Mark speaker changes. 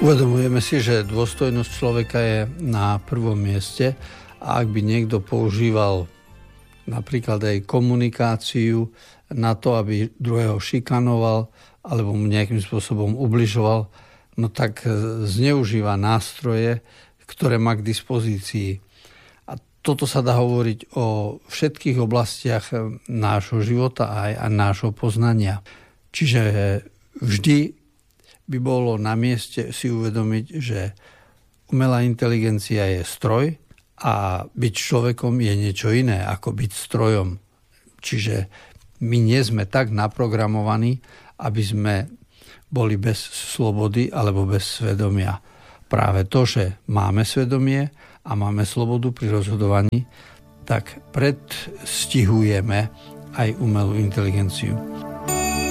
Speaker 1: Uvedomujeme si, že dôstojnosť človeka je na prvom mieste a ak by niekto používal napríklad aj komunikáciu na to, aby druhého šikanoval alebo mu nejakým spôsobom ubližoval, no tak zneužíva nástroje, ktoré má k dispozícii. A toto sa dá hovoriť o všetkých oblastiach nášho života a nášho poznania. Čiže vždy by bolo na mieste si uvedomiť, že umelá inteligencia je stroj a byť človekom je niečo iné ako byť strojom. Čiže my nie sme tak naprogramovaní, aby sme boli bez slobody alebo bez svedomia. Práve to, že máme svedomie a máme slobodu pri rozhodovaní, tak predstihujeme aj umelú inteligenciu.